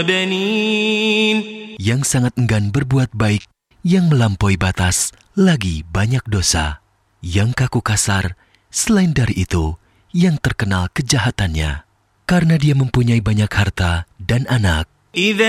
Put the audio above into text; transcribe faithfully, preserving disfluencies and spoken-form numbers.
بنين Yang sangat enggan berbuat baik, yang melampaui batas, lagi banyak dosa. Yang kaku kasar, selain dari itu, yang terkenal kejahatannya. Karena dia mempunyai banyak harta dan anak. إذا